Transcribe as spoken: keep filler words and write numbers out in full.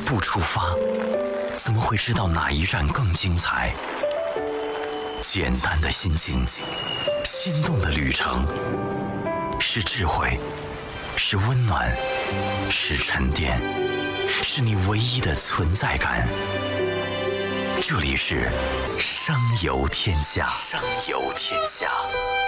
步出发，怎么会知道哪一站更精彩？简单的心情，心动的旅程，是智慧，是温暖，是沉淀，是你唯一的存在感。这里是商游天下，商游天下。